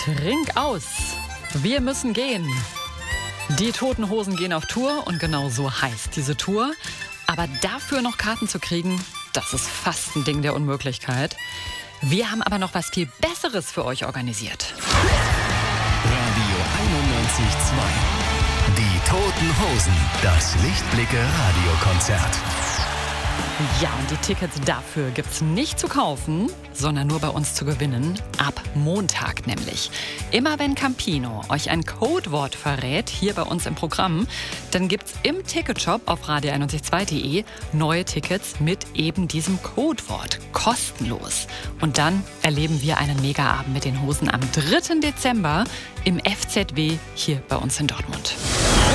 Trink aus. Wir müssen gehen. Die Toten Hosen gehen auf Tour und genau so heißt diese Tour. Aber dafür noch Karten zu kriegen, das ist fast ein Ding der Unmöglichkeit. Wir haben aber noch was viel Besseres für euch organisiert. Radio 91.2. Die Toten Hosen. Das Lichtblicke-Radiokonzert. Ja, und die Tickets dafür gibt's nicht zu kaufen, sondern nur bei uns zu gewinnen. Ab Montag nämlich. Immer wenn Campino euch ein Codewort verrät, hier bei uns im Programm, dann gibt's im Ticketshop auf radio912.de neue Tickets mit eben diesem Codewort. Kostenlos. Und dann erleben wir einen Megaabend mit den Hosen am 3. Dezember im FZW hier bei uns in Dortmund.